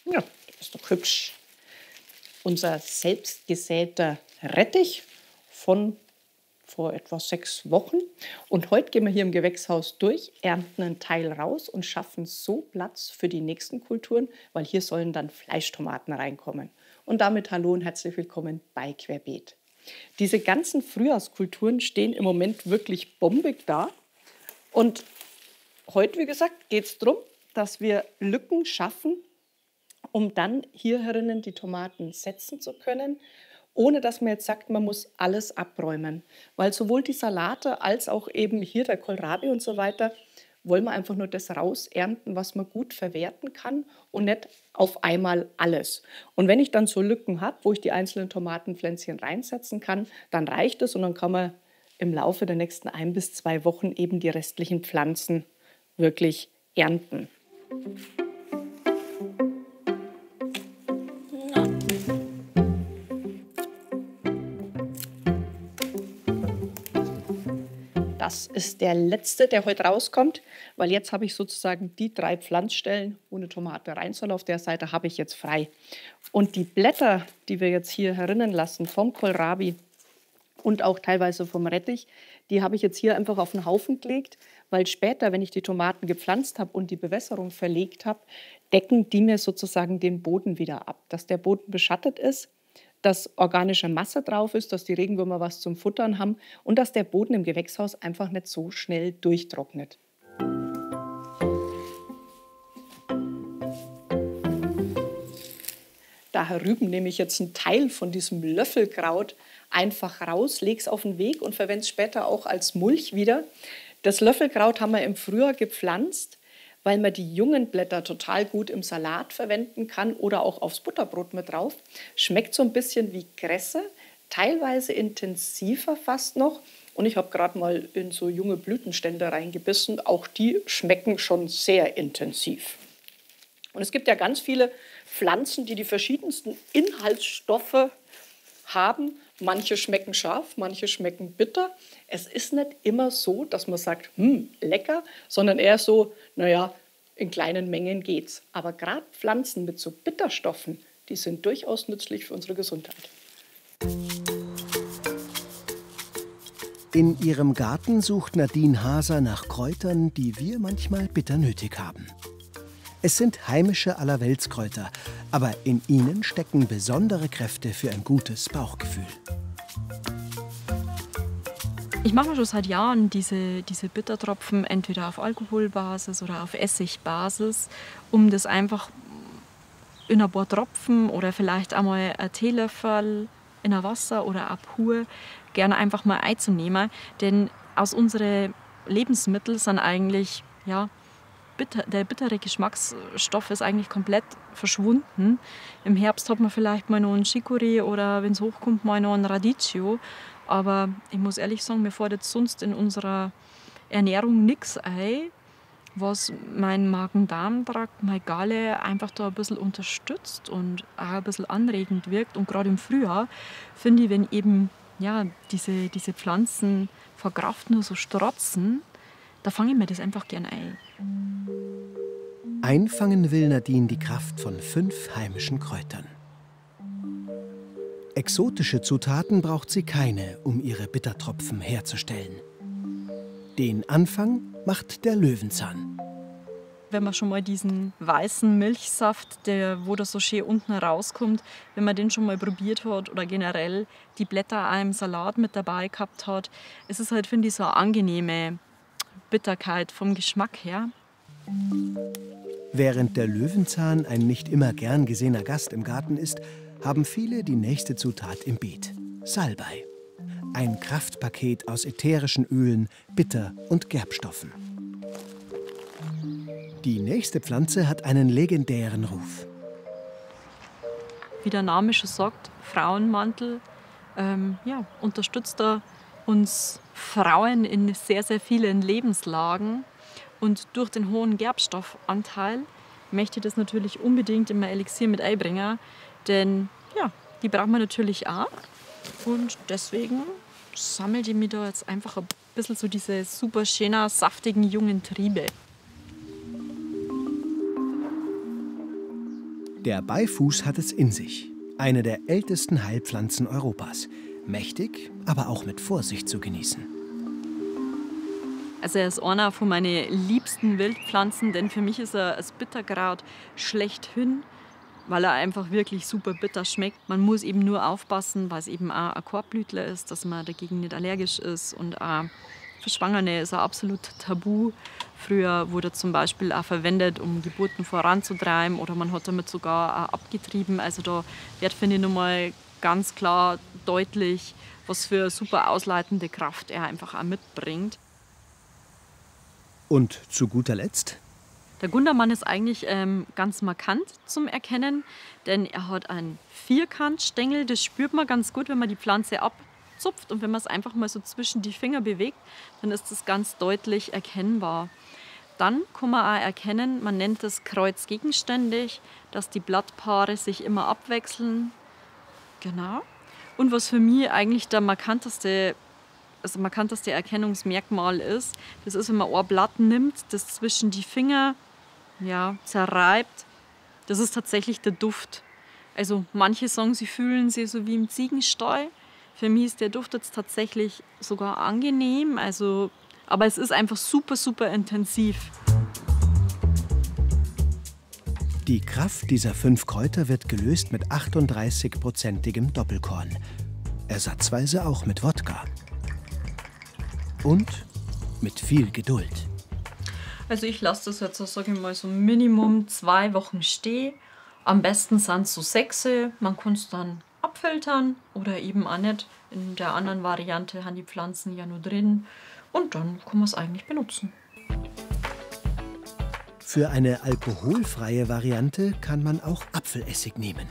Ja, das ist doch hübsch. Unser selbst gesäter Rettich von vor etwa 6 Wochen. Und heute gehen wir hier im Gewächshaus durch, ernten einen Teil raus und schaffen so Platz für die nächsten Kulturen, weil hier sollen dann Fleischtomaten reinkommen. Und damit hallo und herzlich willkommen bei Querbeet. Diese ganzen Frühjahrskulturen stehen im Moment wirklich bombig da. Und heute, wie gesagt, geht es darum, dass wir Lücken schaffen, um dann hier herinnen die Tomaten setzen zu können, ohne dass man jetzt sagt, man muss alles abräumen. Weil sowohl die Salate als auch eben hier der Kohlrabi und so weiter, wollen wir einfach nur das rausernten, was man gut verwerten kann und nicht auf einmal alles. Und wenn ich dann so Lücken habe, wo ich die einzelnen Tomatenpflänzchen reinsetzen kann, dann reicht es und dann kann man im Laufe der nächsten 1 bis 2 Wochen eben die restlichen Pflanzen wirklich ernten. Das ist der letzte, der heute rauskommt, weil jetzt habe ich sozusagen die 3 Pflanzstellen, wo eine Tomate rein soll. Auf der Seite habe ich jetzt frei. Und die Blätter, die wir jetzt hier herinnen lassen vom Kohlrabi und auch teilweise vom Rettich, die habe ich jetzt hier einfach auf den Haufen gelegt, weil später, wenn ich die Tomaten gepflanzt habe und die Bewässerung verlegt habe, decken die mir sozusagen den Boden wieder ab, dass der Boden beschattet ist, dass organische Masse drauf ist, dass die Regenwürmer was zum Futtern haben und dass der Boden im Gewächshaus einfach nicht so schnell durchtrocknet. Da herüben nehme ich jetzt einen Teil von diesem Löffelkraut einfach raus, lege es auf den Weg und verwende es später auch als Mulch wieder. Das Löffelkraut haben wir im Frühjahr gepflanzt, weil man die jungen Blätter total gut im Salat verwenden kann oder auch aufs Butterbrot mit drauf. Schmeckt so ein bisschen wie Kresse, teilweise intensiver fast noch. Und ich habe gerade mal in so junge Blütenstände reingebissen. Auch die schmecken schon sehr intensiv. Und es gibt ja ganz viele Pflanzen, die die verschiedensten Inhaltsstoffe haben. Manche schmecken scharf, manche schmecken bitter. Es ist nicht immer so, dass man sagt, lecker, sondern eher so, naja, in kleinen Mengen geht's. Aber gerade Pflanzen mit so Bitterstoffen, die sind durchaus nützlich für unsere Gesundheit. In ihrem Garten sucht Nadine Haser nach Kräutern, die wir manchmal bitter nötig haben. Es sind heimische Allerweltskräuter, aber in ihnen stecken besondere Kräfte für ein gutes Bauchgefühl. Ich mache schon seit Jahren diese Bittertropfen entweder auf Alkoholbasis oder auf Essigbasis, um das einfach in ein paar Tropfen oder vielleicht einmal ein Teelöffel in ein Wasser oder ein pur gerne einfach mal einzunehmen. Denn aus unseren Lebensmitteln sind eigentlich, ja, der bittere Geschmacksstoff ist eigentlich komplett verschwunden. Im Herbst hat man vielleicht mal noch einen Chicorée oder wenn es hochkommt mal noch einen Radicchio. Aber ich muss ehrlich sagen, mir fällt jetzt sonst in unserer Ernährung nichts ein, was meinen Magen-Darm-Trakt, meine Galle einfach da ein bisschen unterstützt und auch ein bisschen anregend wirkt. Und gerade im Frühjahr finde ich, wenn eben ja, diese Pflanzen vor Kraft nur so strotzen, da fange ich mir das einfach gern ein. Einfangen will Nadine die Kraft von 5 heimischen Kräutern. Exotische Zutaten braucht sie keine, um ihre Bittertropfen herzustellen. Den Anfang macht der Löwenzahn. Wenn man schon mal diesen weißen Milchsaft, wo das so schön unten rauskommt, wenn man den schon mal probiert hat oder generell die Blätter einem Salat mit dabei gehabt hat, ist es halt, finde ich, so eine angenehme Bitterkeit vom Geschmack her. Während der Löwenzahn ein nicht immer gern gesehener Gast im Garten ist, haben viele die nächste Zutat im Beet: Salbei. Ein Kraftpaket aus ätherischen Ölen, Bitter- und Gerbstoffen. Die nächste Pflanze hat einen legendären Ruf. Wie der Name schon sagt, Frauenmantel, unterstützt er uns Frauen in sehr, sehr vielen Lebenslagen. Und durch den hohen Gerbstoffanteil möchte ich das natürlich unbedingt in mein Elixier mit einbringen. Denn ja, die brauchen wir natürlich auch. Und deswegen sammelt ich mir da jetzt einfach ein bisschen so diese super schönen, saftigen, jungen Triebe. Der Beifuß hat es in sich. Eine der ältesten Heilpflanzen Europas. Mächtig, aber auch mit Vorsicht zu genießen. Also er ist einer von meinen liebsten Wildpflanzen, denn für mich ist er das Bitterkraut schlechthin, weil er einfach wirklich super bitter schmeckt. Man muss eben nur aufpassen, weil es eben auch ein Korbblütler ist, dass man dagegen nicht allergisch ist. Und auch für Schwangere ist er absolut tabu. Früher wurde zum Beispiel auch verwendet, um Geburten voranzutreiben, oder man hat damit sogar auch abgetrieben. Also da wird, finde ich, nochmal ganz klar deutlich, was für super ausleitende Kraft er einfach auch mitbringt. Und zu guter Letzt? Der Gundermann ist eigentlich ganz markant zum Erkennen, denn er hat einen Vierkantstängel. Das spürt man ganz gut, wenn man die Pflanze abzupft, und wenn man es einfach mal so zwischen die Finger bewegt, dann ist das ganz deutlich erkennbar. Dann kann man auch erkennen, man nennt es kreuzgegenständig, dass die Blattpaare sich immer abwechseln. Genau. Und was für mich eigentlich der markanteste Erkennungsmerkmal ist, das ist, wenn man ein Blatt nimmt, das zwischen die Finger zerreibt. Das ist tatsächlich der Duft. Also manche sagen, sie fühlen sich so wie im Ziegenstall. Für mich ist der Duft jetzt tatsächlich sogar angenehm. Aber es ist einfach super, super intensiv. Die Kraft dieser 5 Kräuter wird gelöst mit 38%igem Doppelkorn. Ersatzweise auch mit Wodka. Und mit viel Geduld. Also ich lasse das jetzt, sage ich mal, so Minimum 2 Wochen stehen. Am besten sind es so 6. Man kann es dann abfiltern oder eben auch nicht. In der anderen Variante haben die Pflanzen ja nur drin. Und dann kann man es eigentlich benutzen. Für eine alkoholfreie Variante kann man auch Apfelessig nehmen.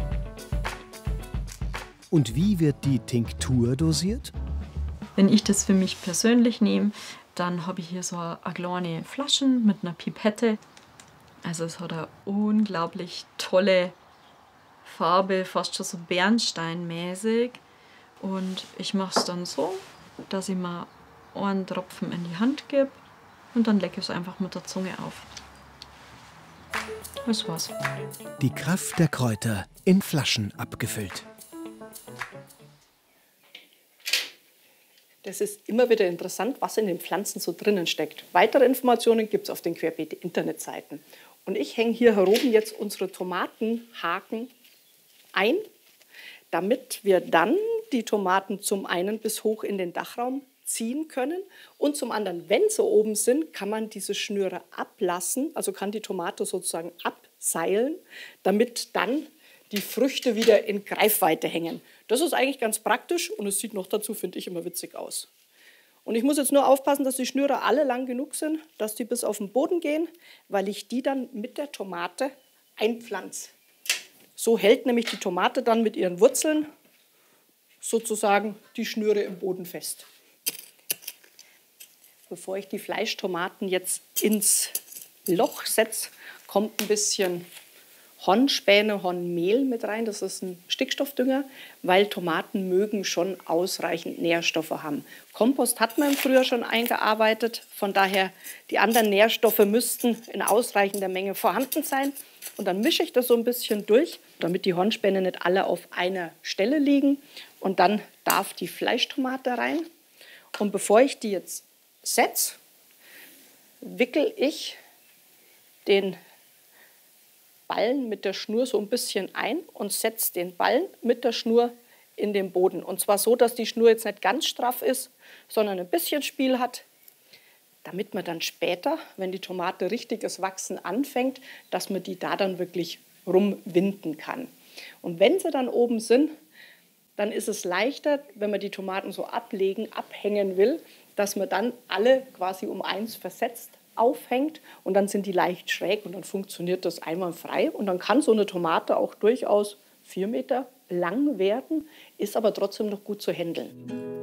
Und wie wird die Tinktur dosiert? Wenn ich das für mich persönlich nehme, dann habe ich hier so eine kleine Flaschen mit einer Pipette. Also es hat eine unglaublich tolle Farbe, fast schon so bernsteinmäßig. Und ich mache es dann so, dass ich mir einen Tropfen in die Hand gebe und dann lecke ich es einfach mit der Zunge auf. Das war's. Die Kraft der Kräuter in Flaschen abgefüllt. Das ist immer wieder interessant, was in den Pflanzen so drinnen steckt. Weitere Informationen gibt es auf den Querbeet-Internetseiten. Und ich hänge hier heroben jetzt unsere Tomatenhaken ein, damit wir dann die Tomaten zum einen bis hoch in den Dachraum ziehen können und zum anderen, wenn sie oben sind, kann man diese Schnüre ablassen, also kann die Tomate sozusagen abseilen, damit dann die Früchte wieder in Greifweite hängen. Das ist eigentlich ganz praktisch und es sieht noch dazu, finde ich, immer witzig aus. Und ich muss jetzt nur aufpassen, dass die Schnüre alle lang genug sind, dass die bis auf den Boden gehen, weil ich die dann mit der Tomate einpflanze. So hält nämlich die Tomate dann mit ihren Wurzeln sozusagen die Schnüre im Boden fest. Bevor ich die Fleischtomaten jetzt ins Loch setze, kommt ein bisschen Hornspäne, Hornmehl mit rein. Das ist ein Stickstoffdünger, weil Tomaten mögen schon ausreichend Nährstoffe haben. Kompost hat man im Frühjahr schon eingearbeitet. Von daher, die anderen Nährstoffe müssten in ausreichender Menge vorhanden sein. Und dann mische ich das so ein bisschen durch, damit die Hornspäne nicht alle auf einer Stelle liegen. Und dann darf die Fleischtomate rein. Und bevor ich die jetzt setze, wickel ich den Ballen mit der Schnur so ein bisschen ein und setze den Ballen mit der Schnur in den Boden. Und zwar so, dass die Schnur jetzt nicht ganz straff ist, sondern ein bisschen Spiel hat, damit man dann später, wenn die Tomate richtiges Wachsen anfängt, dass man die da dann wirklich rumwinden kann. Und wenn sie dann oben sind, dann ist es leichter, wenn man die Tomaten so abhängen will, dass man dann alle quasi um 1 versetzt aufhängt und dann sind die leicht schräg und dann funktioniert das einwandfrei. Und dann kann so eine Tomate auch durchaus 4 Meter lang werden, ist aber trotzdem noch gut zu handeln.